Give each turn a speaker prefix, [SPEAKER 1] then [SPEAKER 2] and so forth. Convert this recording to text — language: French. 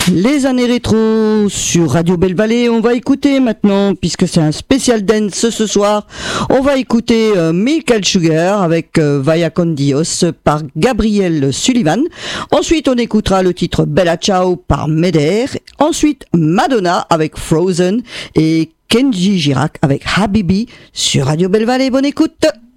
[SPEAKER 1] Les années rétro sur Radio Belle Vallée, on va écouter maintenant, puisque c'est un spécial dance ce soir, on va écouter Michael Sugar avec Vaya con Dios par Gabriel Sullivan. Ensuite, on écoutera le titre Bella Ciao par Meder. Ensuite, Madonna avec Frozen et Kenji Girac avec Habibi sur Radio Belle Vallée. Bonne écoute!